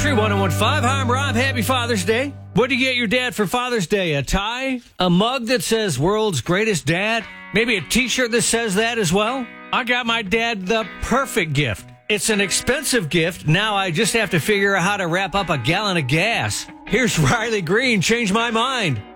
Country 101.5. Hi, I'm Rob. Happy Father's Day. What do you get your dad for Father's Day? A tie? A mug that says world's greatest dad? Maybe a t-shirt that says that as well? I got my dad the perfect gift. It's an expensive gift. Now I just have to figure out how to wrap up a gallon of gas. Here's Riley Green. Change my mind.